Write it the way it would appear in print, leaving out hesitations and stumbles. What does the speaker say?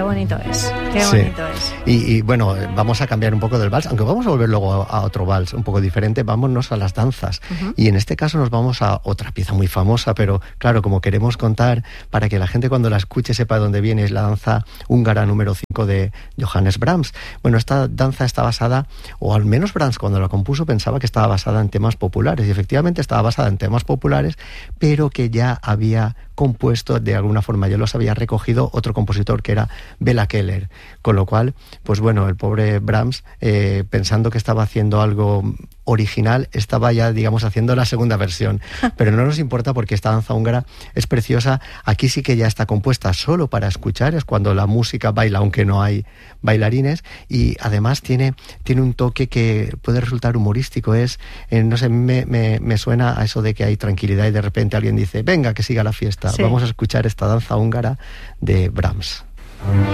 bonito es, qué bonito es. Y bueno, vamos a cambiar un poco del vals, aunque vamos a volver luego a otro vals un poco diferente, vámonos a las danzas. Y en este caso nos vamos a otra pieza muy famosa, pero claro, como queremos contar, para que la gente cuando la escuche sepa de dónde viene, es la danza húngara número 5 de Johannes Brahms. Bueno, esta danza está basada, o al menos Brahms cuando la compuso pensaba que estaba basada en temas populares, y efectivamente estaba basada en temas populares, pero que ya había compuesto de alguna forma, ya los había recogido otro compositor que era Bela Keller, con lo cual, pues bueno, el pobre Brahms, pensando que estaba haciendo algo original, estaba ya, digamos, haciendo la segunda versión, pero no nos importa porque esta danza húngara es preciosa. Aquí sí que ya está compuesta solo para escuchar, es cuando la música baila, aunque no hay bailarines, y además tiene un toque que puede resultar humorístico, no sé, me suena a eso de que hay tranquilidad y de repente alguien dice, venga, que siga la fiesta. Sí. Vamos a escuchar esta danza húngara de Brahms.